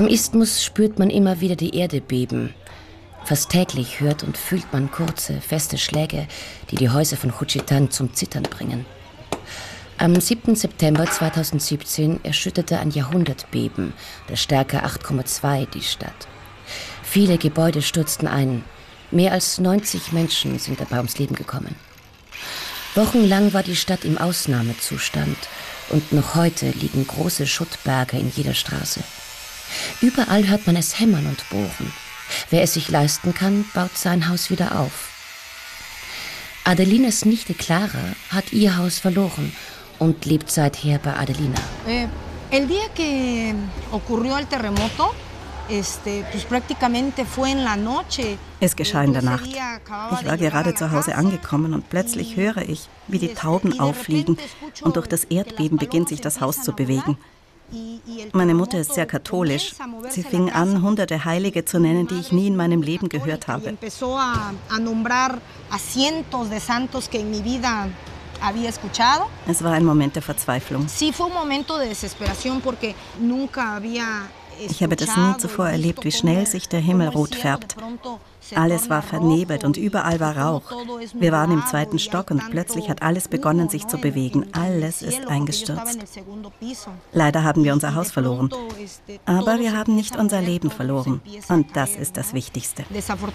Am Isthmus spürt man immer wieder die Erde beben. Fast täglich hört und fühlt man kurze, feste Schläge, die die Häuser von Juchitán zum Zittern bringen. Am 7. September 2017 erschütterte ein Jahrhundertbeben der Stärke 8,2 die Stadt. Viele Gebäude stürzten ein. Mehr als 90 Menschen sind dabei ums Leben gekommen. Wochenlang war die Stadt im Ausnahmezustand und noch heute liegen große Schuttberge in jeder Straße. Überall hört man es hämmern und bohren. Wer es sich leisten kann, baut sein Haus wieder auf. Adelinas Nichte Clara hat ihr Haus verloren und lebt seither bei Adelina. El día que ocurrió el terremoto, pues prácticamente fue en la noche. Es geschah in der Nacht. Ich war gerade zu Hause angekommen und plötzlich höre ich, wie die Tauben auffliegen und durch das Erdbeben beginnt sich das Haus zu bewegen. Meine Mutter ist sehr katholisch. Sie fing an, hunderte Heilige zu nennen, die ich nie in meinem Leben gehört habe. Es war ein Moment der Verzweiflung. Ich habe das nie zuvor erlebt, wie schnell sich der Himmel rot färbt. Alles war vernebelt und überall war Rauch. Wir waren im 2. Stock und plötzlich hat alles begonnen, sich zu bewegen. Alles ist eingestürzt. Leider haben wir unser Haus verloren. Aber wir haben nicht unser Leben verloren. Und das ist das Wichtigste.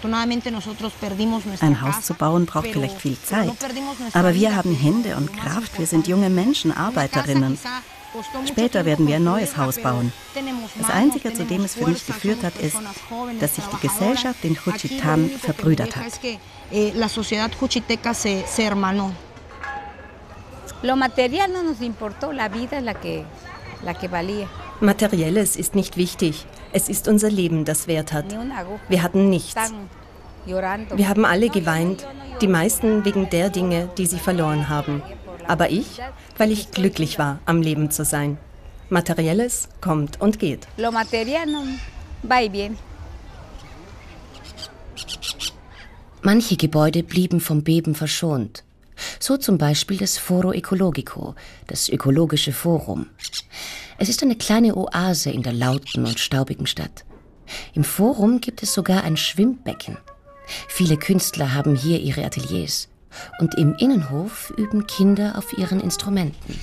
Ein Haus zu bauen braucht vielleicht viel Zeit. Aber wir haben Hände und Kraft. Wir sind junge Menschen, Arbeiterinnen. Später werden wir ein neues Haus bauen. Das Einzige, zu dem es für mich geführt hat, ist, dass sich die Gesellschaft in Juchitán verbrüdert hat. Materielles ist nicht wichtig. Es ist unser Leben, das Wert hat. Wir hatten nichts. Wir haben alle geweint, die meisten wegen der Dinge, die sie verloren haben. Aber ich, weil ich glücklich war, am Leben zu sein. Materielles kommt und geht. Manche Gebäude blieben vom Beben verschont. So zum Beispiel das Foro Ecologico, das ökologische Forum. Es ist eine kleine Oase in der lauten und staubigen Stadt. Im Forum gibt es sogar ein Schwimmbecken. Viele Künstler haben hier ihre Ateliers. Und im Innenhof üben Kinder auf ihren Instrumenten.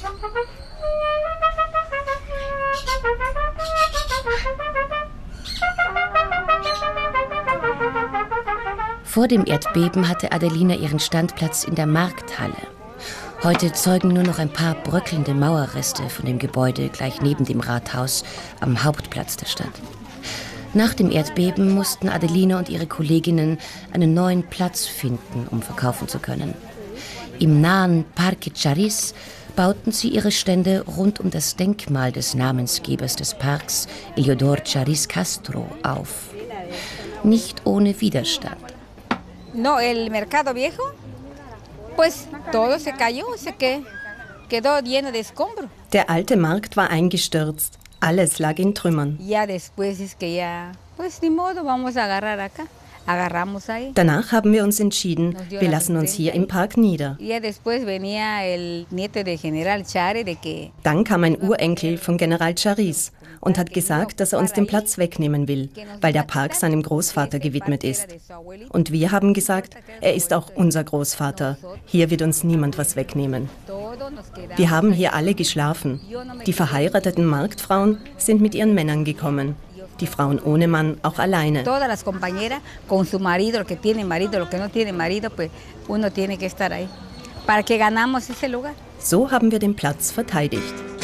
Vor dem Erdbeben hatte Adelina ihren Standplatz in der Markthalle. Heute zeugen nur noch ein paar bröckelnde Mauerreste von dem Gebäude gleich neben dem Rathaus am Hauptplatz der Stadt. Nach dem Erdbeben mussten Adelina und ihre Kolleginnen einen neuen Platz finden, um verkaufen zu können. Im nahen Parque Chariz bauten sie ihre Stände rund um das Denkmal des Namensgebers des Parks, Eliodor Chariz Castro, auf. Nicht ohne Widerstand. No, el mercado viejo, pues todo se cayó, quedó lleno de escombros. Der alte Markt war eingestürzt. Alles lag in Trümmern. Danach haben wir uns entschieden, wir lassen uns hier im Park nieder. Dann kam ein Urenkel von General Chariz und hat gesagt, dass er uns den Platz wegnehmen will, weil der Park seinem Großvater gewidmet ist. Und wir haben gesagt, er ist auch unser Großvater. Hier wird uns niemand was wegnehmen. Wir haben hier alle geschlafen. Die verheirateten Marktfrauen sind mit ihren Männern gekommen. Die Frauen ohne Mann auch alleine. So haben wir den Platz verteidigt.